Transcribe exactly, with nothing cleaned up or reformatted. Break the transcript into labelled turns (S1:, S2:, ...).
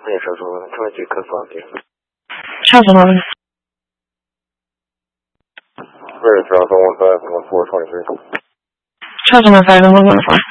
S1: twenty South eleven, twenty-two Coastline.
S2: South eleven.
S1: Spirit South one one five and one four twenty-three.
S2: South one one five and one one four.